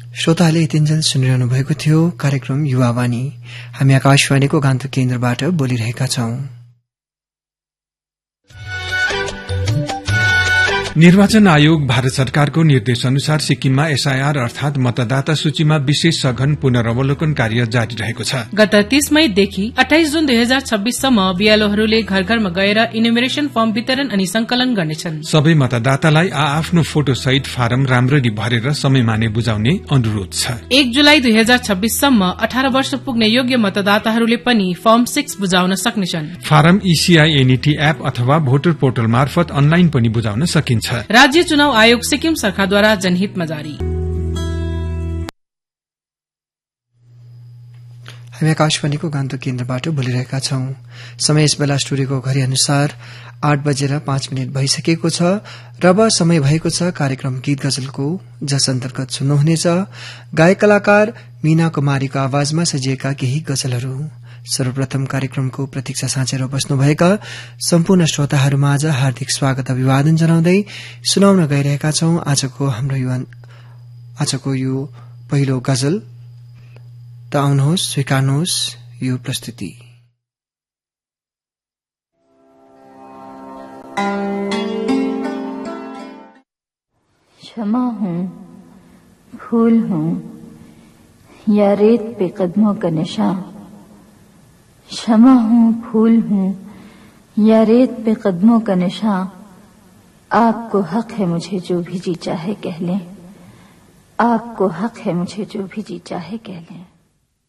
श्रोताले यतिन्जेल सुनिरहनु भएको थियो कार्यक्रम युवावाणी। हामी आकाशवाणीको गान्तोक केन्द्रबाट बोलिरहेका छौं। निर्वाचन आयोग भारत सरकारको निर्देश अनुसार सिक्किममा एसआईआर अर्थात मतदाता सूचीमा विशेष सघन पुनरावलोकन कार्य जारी रहेको छ। गत 30 मईदेखि 28 जुन 2026 सम्म बीएलओहरूले घर घरमा गएर इन्युमरेसन फर्म वितरण अनि संकलन गर्नेछन्। सबै मतदातालाई आफ्नो फोटो सहित फारम राम्ररी भरेर समयमा नै बुझाउने अनुरोध छ। 1 जुलाई 2026 सम्म 18 वर्ष पुग्ने योग्य मतदाताहरूले पनि फर्म 6 बुझाउन सक्नेछन्। फारम ईसीआई एनईटी एप अथवा भोटर पोर्टल मार्फत अनलाइन पनि बुझाउन सकिन्छ। राज्य चुनाव आयोग सिक्किम सरकारद्वारा जनहितमा जारी। हामी आकाशवाणीको गान्तोक केन्द्रबाट बोलिरहेका छौं। समय यस बेला स्टुडियोको घड़ी अनुसार 8:05 भइसकेको छ र अब समय भएको छ कार्यक्रम गीत गजलको, जस अन्तर्गत सुन्नुहुनेछ गायक कलाकार मीना कुमारीको आवाजमा सजिएका केही गजलहरू। सर्वप्रथम कार्यक्रमको प्रतीक्षा साँचेर बस्नुभएका सम्पूर्ण श्रोताहरूमा आज हार्दिक स्वागत अभिवादन जनाउँदै सुनाउन गइरहेका छौं आजको यो पहिलो गजल। त आउनुहोस्, स्वीकार्नुहोस् यो प्रस्तुति। क्षमा हूँ, फूल हूँ या रेत पे कदमों का निशान। क्षमा हूँ, फूल हूँ या रेत पे कदमों का निशान। आपको हक है मुझे जो भी जी चाहे कह लें। आपको हक है मुझे जो भी जी चाहे कह लें।